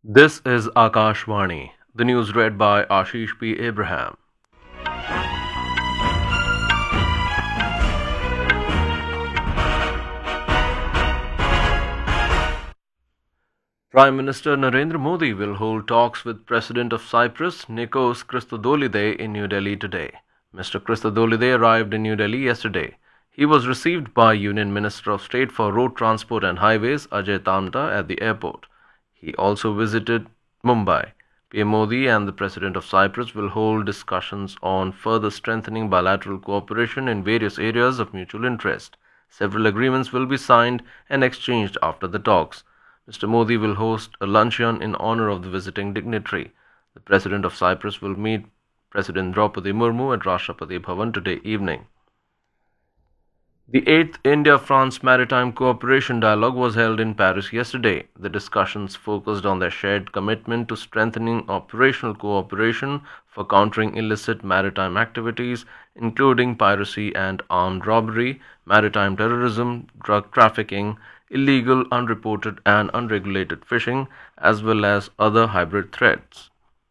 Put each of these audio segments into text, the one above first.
This is Akashvani. The news read by Ashish P. Abraham. Prime Minister Narendra Modi will hold talks with President of Cyprus, Nikos Christodoulidis, in New Delhi today. Mr. Christodoulidis arrived in New Delhi yesterday. He was received by Union Minister of State for Road Transport and Highways, Ajay Tamta, at the airport. He also visited Mumbai. PM Modi and the President of Cyprus will hold discussions on further strengthening bilateral cooperation in various areas of mutual interest. Several agreements will be signed and exchanged after the talks. Mr. Modi will host a luncheon in honor of the visiting dignitary. The President of Cyprus will meet President Draupadi Murmu at Rashtrapati Bhavan today evening. The 8th India-France Maritime Cooperation Dialogue was held in Paris yesterday. The discussions focused on their shared commitment to strengthening operational cooperation for countering illicit maritime activities, including piracy and armed robbery, maritime terrorism, drug trafficking, illegal, unreported, and unregulated fishing, as well as other hybrid threats.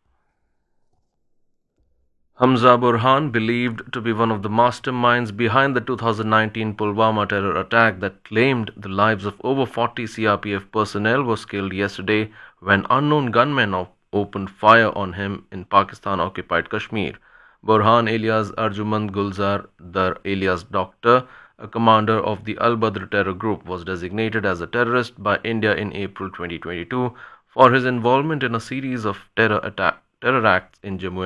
Hamza Burhan, believed to be one of the masterminds behind the 2019 Pulwama terror attack that claimed the lives of over 40 CRPF personnel, was killed yesterday when unknown gunmen opened fire on him in Pakistan-occupied Kashmir. Burhan alias Arjumand Gulzar Dar alias Doctor, a commander of the Al-Badr terror group, was designated as a terrorist by India in April 2022 for his involvement in a series of terror acts in Jammu